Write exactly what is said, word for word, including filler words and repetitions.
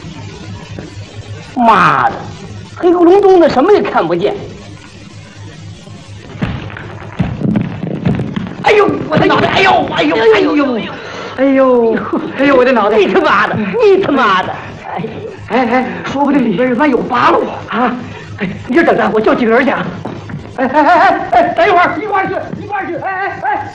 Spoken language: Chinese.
妈的，黑咕隆咚的，什么也看不见。哎呦，我的脑袋！哎呦，哎呦，哎呦， 哎呦，哎呦，我的脑袋！ 你他妈的，你他妈的！哎哎哎，说不定里边还有八路啊！哎，你这等着，我叫几个人去啊！哎哎哎哎哎，等一会儿，一块儿去，一块儿去！哎哎哎